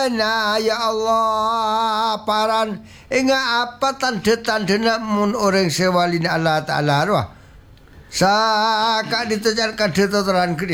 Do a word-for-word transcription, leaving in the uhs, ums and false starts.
Nah ya Allah paran inga apa tanda-tanda nak mun orang sewalin Allah Ta'ala roh. Sa kak ditejar kade totoran kini.